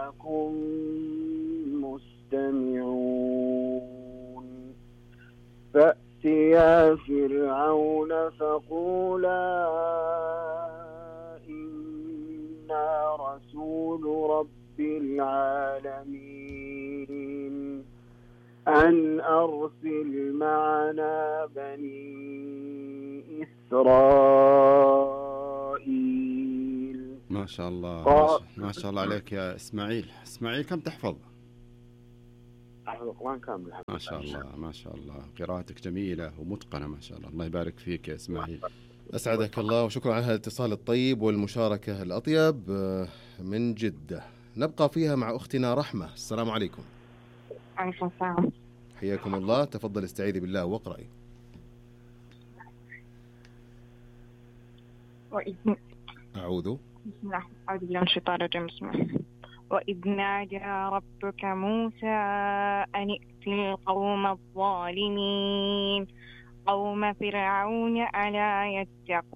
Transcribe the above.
إنكم مستمعون فأتيا فرعون فقولا إنا رسول رب العالمين أن أرسل معنا بني إسرائيل. ما شاء الله ما شاء الله عليك يا إسماعيل. كم تحفظ؟ أحفظ القرآن كامل. ما شاء الله ما شاء الله، قراءتك جميلة ومتقنة ما شاء الله. الله يبارك فيك يا إسماعيل. أسعدك الله وشكرا على الاتصال الطيب والمشاركة الأطيب من جدة. نبقى فيها مع أختنا رحمة. السلام عليكم. عليكم السلام. حياكم الله. تفضل استعيذي بالله واقرأي. أعوذ بالله من الشيطان الرجيم. بسم الله. وإذ نادى ربك موسى أن ائت القوم الظالمين قوم فرعون ألا يتقون